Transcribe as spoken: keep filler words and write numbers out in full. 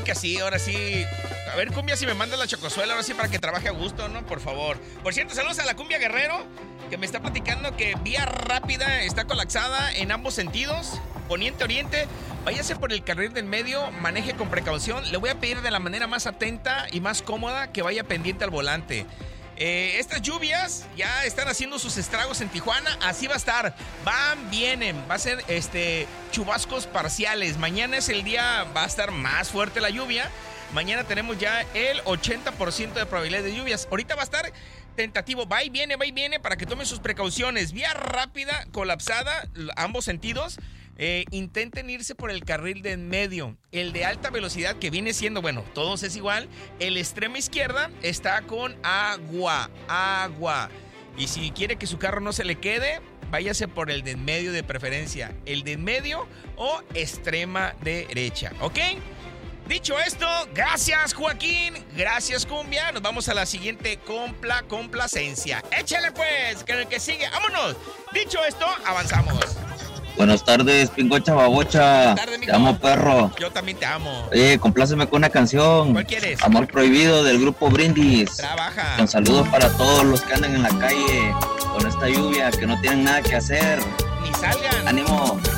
que sí, ahora sí. A ver, cumbia, si me mandas la chocosuela, ahora sí para que trabaje a gusto, ¿no? Por favor. Por cierto, saludos a la cumbia Guerrero, que me está platicando que vía rápida está colapsada en ambos sentidos, poniente-oriente. Váyase por el carril del medio, maneje con precaución. Le voy a pedir de la manera más atenta y más cómoda que vaya pendiente al volante. Eh, estas lluvias ya están haciendo sus estragos en Tijuana, así va a estar, van, vienen, va a ser este chubascos parciales. Mañana es el día, va a estar más fuerte la lluvia. Mañana tenemos ya el ochenta por ciento de probabilidad de lluvias. Ahorita va a estar tentativo, va y viene, va y viene, para que tomen sus precauciones. Vía rápida, colapsada, ambos sentidos. Eh, intenten irse por el carril de en medio. El de alta velocidad, que viene siendo, bueno, todos es igual. El extrema izquierda está con agua, agua. Y si quiere que su carro no se le quede, váyase por el de en medio de preferencia. El de en medio o extrema derecha, ¿ok? Dicho esto, gracias Joaquín, gracias cumbia. Nos vamos a la siguiente compla, complacencia. Échale pues, que el que sigue, vámonos. Dicho esto, avanzamos. Buenas tardes, Pingocha Babocha. Buenas tardes, te amo, perro. Yo también te amo. Oye, compláceme con una canción. ¿Cuál quieres? Amor Prohibido, del grupo Brindis. Trabaja. Con saludos para todos los que andan en la calle con esta lluvia, que no tienen nada que hacer. Ni salgan. Ánimo.